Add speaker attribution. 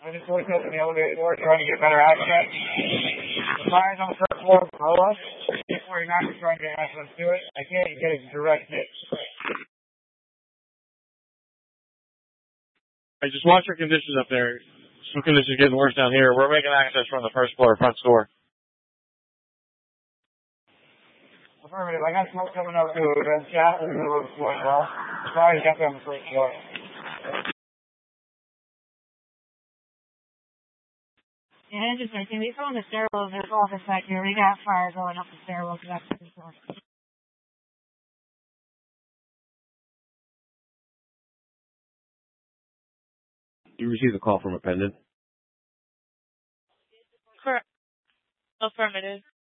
Speaker 1: I just looked up in the elevator door trying to get better access. The fire's on the first floor below us. 49 is trying to get access to it. I can't get a direct hit.
Speaker 2: I just watch your conditions up there. Some conditions getting worse down here. We're making access from the first floor, front door.
Speaker 1: Affirmative. I got smoke coming up too. There's gas in the middle of the floor as well. The fire's got on the first floor.
Speaker 3: Yeah, interesting. Can we go on the stairwell of this office back here? We got fire going up the stairwell to that second floor.
Speaker 4: You received a call from a pendant?
Speaker 3: Affirmative.